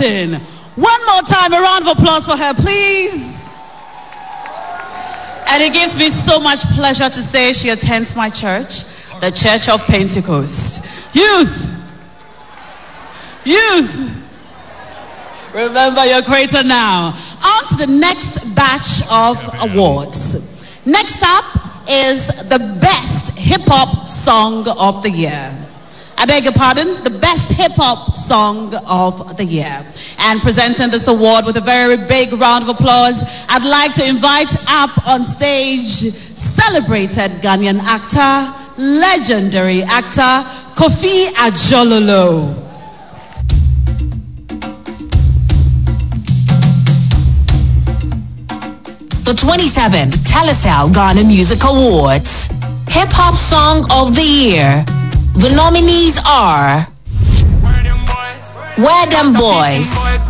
Martin. One more time, a round of applause for her, please. And it gives me so much pleasure to say she attends my church, the Church of Pentecost. Youth, remember your creator now. On to the next batch of awards. Next up is the best hip-hop song of the year. I beg your pardon, the best hip-hop song of the year. And presenting this award with a very big round of applause, I'd like to invite up on stage celebrated Ghanaian actor, legendary actor, Kofi Ajololo. The 27th Telecel Ghana Music Awards. Hip Hop Song of the Year. The nominees are Where Them Boys,